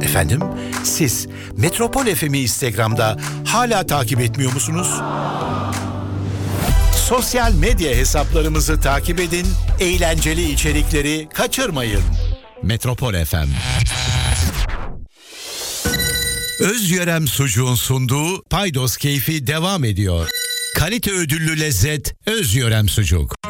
Efendim, siz Metropol FM'i Instagram'da hala takip etmiyor musunuz? Sosyal medya hesaplarımızı takip edin, eğlenceli içerikleri kaçırmayın. Metropol FM. Özyörem Sucuğun sunduğu Paydos Keyfi devam ediyor. Kalite ödüllü lezzet Özyörem Sucuk.